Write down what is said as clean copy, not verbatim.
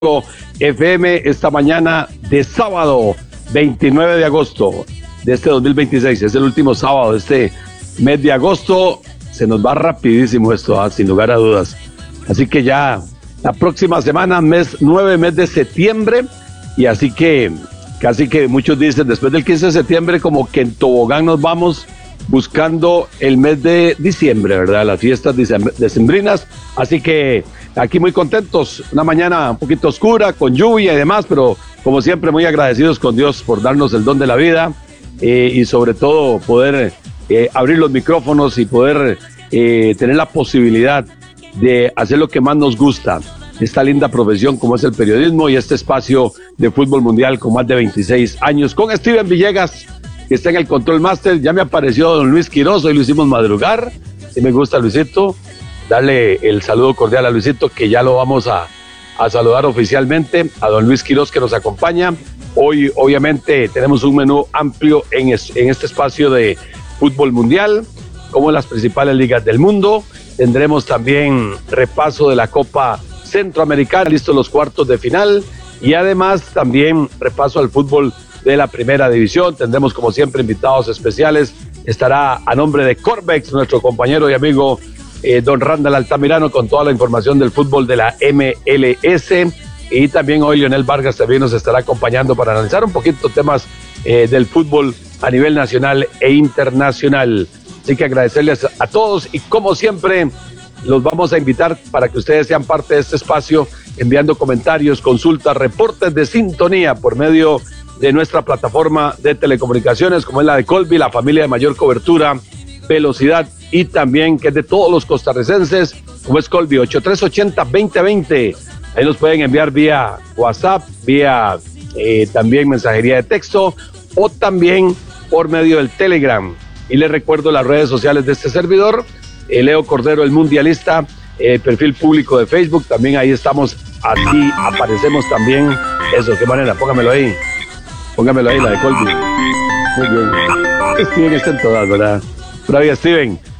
FM esta mañana de sábado 29 de agosto de este 2026. Es el último sábado de este mes de agosto. Se nos va rapidísimo esto, sin lugar a dudas. Así que ya la próxima semana, mes 9, mes de septiembre. Y así que casi que muchos dicen después del 15 de septiembre como que en tobogán nos vamos buscando el mes de diciembre, ¿verdad? Las fiestas decembrinas. Así que aquí muy contentos, una mañana un poquito oscura, con lluvia y demás, pero como siempre muy agradecidos con Dios por darnos el don de la vida y sobre todo poder abrir los micrófonos y poder tener la posibilidad de hacer lo que más nos gusta, esta linda profesión como es el periodismo y este espacio de fútbol mundial con más de 26 años, con Steven Villegas, que está en el Control Master. Ya me apareció don Luis Quiroz, hoy lo hicimos madrugar, sí me gusta Luisito. Darle el saludo cordial a Luisito, que ya lo vamos a saludar oficialmente, a don Luis Quiroz que nos acompaña. Hoy obviamente tenemos un menú amplio en este espacio de fútbol mundial, como en las principales ligas del mundo. Tendremos también repaso de la Copa Centroamericana, listos los cuartos de final, y además también repaso al fútbol de la primera división. Tendremos como siempre invitados especiales. Estará a nombre de Corbex, nuestro compañero y amigo don Randall Altamirano, con toda la información del fútbol de la MLS, y también hoy Leonel Vargas también nos estará acompañando para analizar un poquito temas del fútbol a nivel nacional e internacional. Así que agradecerles a todos y como siempre los vamos a invitar para que ustedes sean parte de este espacio, enviando comentarios, consultas, reportes de sintonía por medio de nuestra plataforma de telecomunicaciones como es la de Colby, la familia de mayor cobertura, velocidad y también que es de todos los costarricenses, como es Colby, 8380-2020. Ahí nos pueden enviar vía WhatsApp, vía también mensajería de texto o también por medio del Telegram. Y les recuerdo las redes sociales de este servidor, Leo Cordero, el mundialista, perfil público de Facebook, también ahí estamos, así aparecemos también. Eso, qué manera, póngamelo ahí, la de Colby. Muy bien. Steven está en todas, ¿verdad? Bravo, Steven.